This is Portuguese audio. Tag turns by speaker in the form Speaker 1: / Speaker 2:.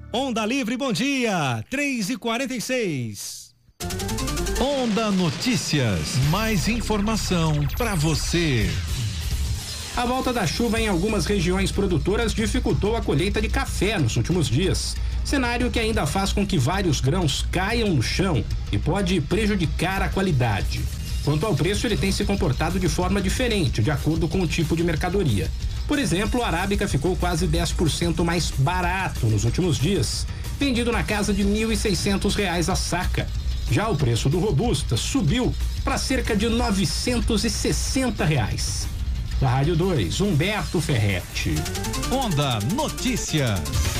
Speaker 1: Onda Livre, bom dia, 3h46.
Speaker 2: Onda Notícias, mais informação para você.
Speaker 3: A volta da chuva em algumas regiões produtoras dificultou a colheita de café nos últimos dias. Cenário que ainda faz com que vários grãos caiam no chão e pode prejudicar a qualidade. Quanto ao preço, ele tem se comportado de forma diferente, de acordo com o tipo de mercadoria. Por exemplo, o arábica ficou quase 10% mais barato nos últimos dias, vendido na casa de R$ 1.600 a saca. Já o preço do robusta subiu para cerca de R$ 960. Da Rádio 2, Humberto Ferretti.
Speaker 2: Onda Notícias.